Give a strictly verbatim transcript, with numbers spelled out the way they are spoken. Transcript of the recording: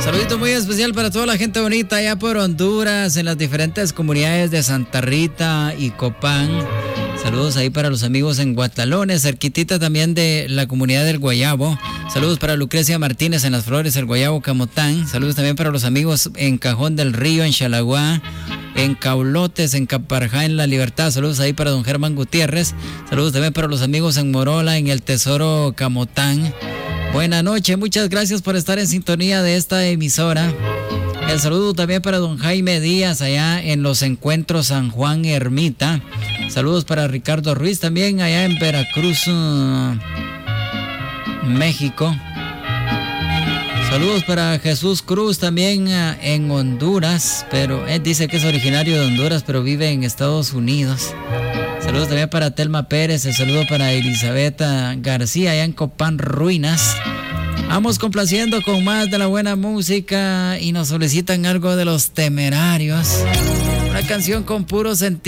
Saludito muy especial para toda la gente bonita allá por Honduras, en las diferentes comunidades de Santa Rita y Copán. Saludos ahí para los amigos en Guatalones, cerquitita también de la comunidad del Guayabo. Saludos para Lucrecia Martínez en Las Flores, el Guayabo Camotán. Saludos también para los amigos en Cajón del Río, en Xalaguá, en Caulotes, en Caparjá, en La Libertad. Saludos ahí para don Germán Gutiérrez. Saludos también para los amigos en Morola, en el Tesoro Camotán. Buenas noches, muchas gracias por estar en sintonía de esta emisora. El saludo también para don Jaime Díaz allá en los Encuentros San Juan Ermita. Saludos para Ricardo Ruiz también allá en Veracruz, uh, México. Saludos para Jesús Cruz también uh, en Honduras, pero él dice que es originario de Honduras, pero vive en Estados Unidos. Saludos también para Telma Pérez, el saludo para Elizabeth García allá en Copán Ruinas. Vamos complaciendo con más de la buena música y nos solicitan algo de Los Temerarios. Una canción con puro sentido.